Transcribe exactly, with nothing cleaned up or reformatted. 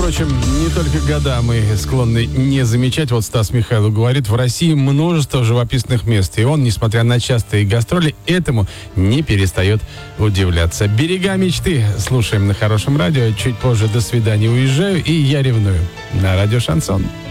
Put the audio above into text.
впрочем, не только года мы склонны не замечать. Вот Стас Михайлов говорит, в России множество живописных мест. И он, несмотря на частые гастроли, этому не перестает удивляться. «Берега мечты» слушаем на Хорошем радио. Чуть позже «До свидания, уезжаю» и «Я ревную» на радио «Шансон».